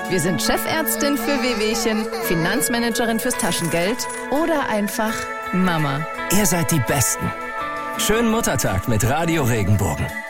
Wir sind Chefärztin für Wehwehchen, Finanzmanagerin fürs Taschengeld oder einfach Mama. Ihr seid die Besten. Schönen Muttertag mit Radio Regenbogen.